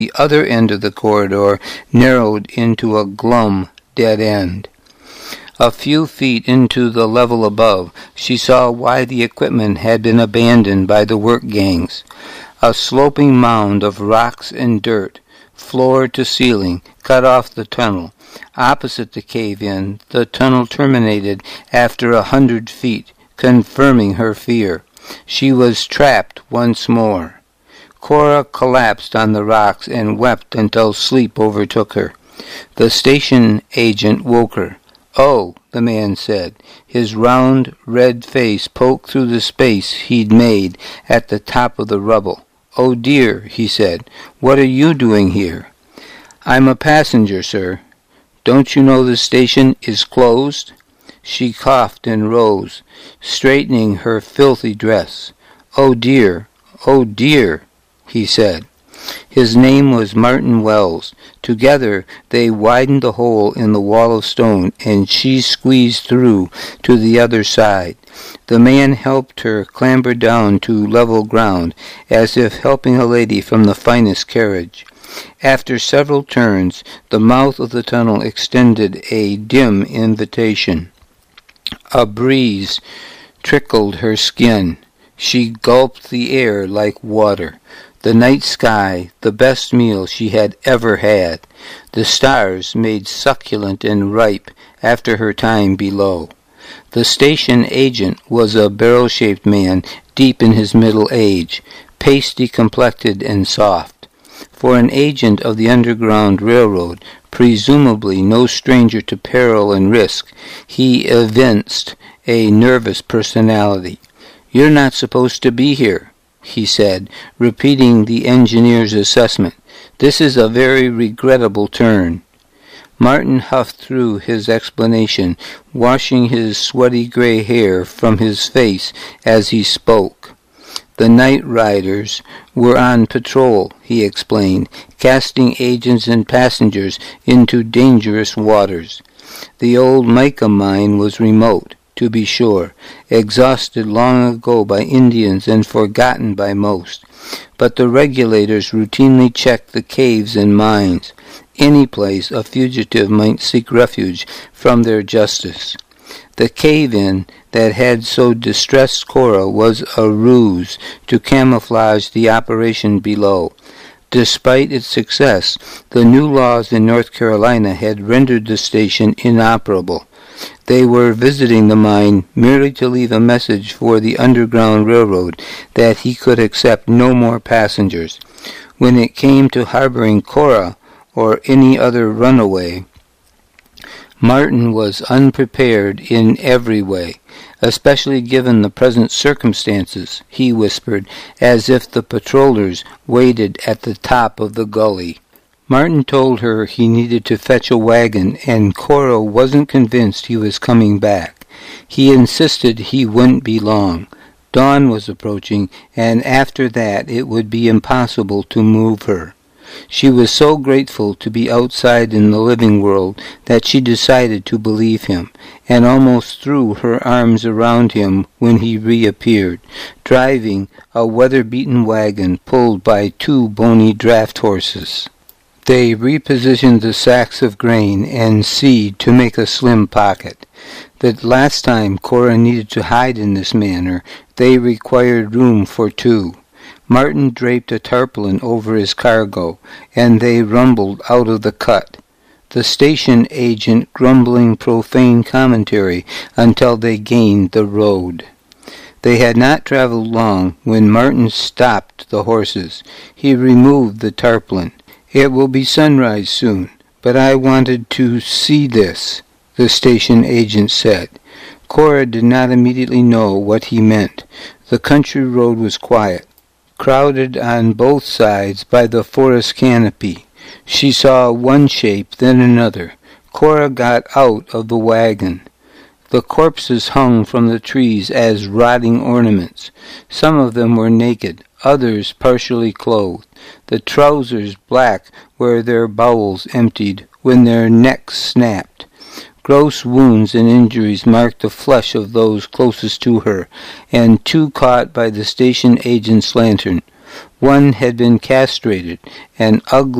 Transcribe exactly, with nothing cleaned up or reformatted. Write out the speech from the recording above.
The other end of the corridor narrowed into a glum dead end. A few feet into the level above, she saw why the equipment had been abandoned by the work gangs. A sloping mound of rocks and dirt, floor to ceiling, cut off the tunnel. Opposite the cave-in, the tunnel terminated after a hundred feet, confirming her fear. She was trapped once more. Cora collapsed on the rocks and wept until sleep overtook her. The station agent woke her. "Oh," the man said, his round, red face poked through the space he'd made at the top of the rubble. "Oh dear," he said, "what are you doing here?" "I'm a passenger, sir." "Don't you know the station is closed?" She coughed and rose, straightening her filthy dress. "Oh dear, oh dear," he said. His name was Martin Wells. Together they widened the hole in the wall of stone, and she squeezed through to the other side. The man helped her clamber down to level ground, as if helping a lady from the finest carriage. After several turns, the mouth of the tunnel extended a dim invitation. A breeze trickled her skin. She gulped the air like water. The night sky, the best meal she had ever had. The stars made succulent and ripe after her time below. The station agent was a barrel-shaped man deep in his middle age, pasty-complected and soft. For an agent of the Underground Railroad, presumably no stranger to peril and risk, he evinced a nervous personality. "You're not supposed to be here," he said, repeating the engineer's assessment. "This is a very regrettable turn." Martin huffed through his explanation, washing his sweaty gray hair from his face as he spoke. The night riders were on patrol, he explained, casting agents and passengers into dangerous waters. The old mica mine was remote, to be sure, exhausted long ago by Indians and forgotten by most. But the regulators routinely checked the caves and mines, any place a fugitive might seek refuge from their justice. The cave-in that had so distressed Cora was a ruse to camouflage the operation below. Despite its success, the new laws in North Carolina had rendered the station inoperable. They were visiting the mine merely to leave a message for the Underground Railroad that he could accept no more passengers. When it came to harboring Cora or any other runaway, Martin was unprepared in every way, especially given the present circumstances, he whispered, as if the patrollers waited at the top of the gully. Martin told her he needed to fetch a wagon, and Cora wasn't convinced he was coming back. He insisted he wouldn't be long. Dawn was approaching, and after that it would be impossible to move her. She was so grateful to be outside in the living world that she decided to believe him, and almost threw her arms around him when he reappeared, driving a weather-beaten wagon pulled by two bony draft horses. They repositioned the sacks of grain and seed to make a slim pocket. The last time Cora needed to hide in this manner, they required room for two. Martin draped a tarpaulin over his cargo, and they rumbled out of the cut, the station agent grumbling profane commentary until they gained the road. They had not traveled long when Martin stopped the horses. He removed the tarpaulin. "It will be sunrise soon, but I wanted to see this," the station agent said. Cora did not immediately know what he meant. The country road was quiet, crowded on both sides by the forest canopy. She saw one shape, then another. Cora got out of the wagon. The corpses hung from the trees as rotting ornaments. Some of them were naked, others partially clothed, the trousers black where their bowels emptied when their necks snapped. Gross wounds and injuries marked the flesh of those closest to her, and two caught by the station agent's lantern. One had been castrated, an ugly